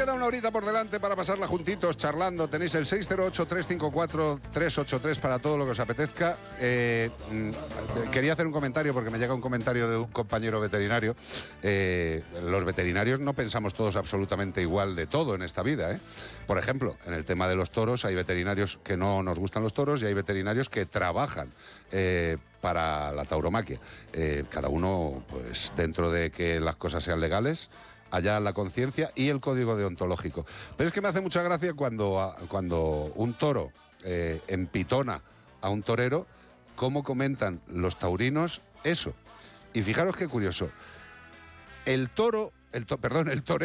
queda una horita por delante para pasarla juntitos, charlando. Tenéis el 608-354-383 para todo lo que os apetezca. Quería hacer un comentario porque me llega un comentario de un compañero veterinario. Los veterinarios no pensamos todos absolutamente igual de todo en esta vida, ¿eh? Por ejemplo, en el tema de los toros hay veterinarios que no nos gustan los toros y hay veterinarios que trabajan para la tauromaquia. Cada uno, pues dentro de que las cosas sean legales, allá la conciencia y el código deontológico. Pero es que me hace mucha gracia cuando un toro empitona a un torero, cómo comentan los taurinos eso. Y fijaros qué curioso. El torero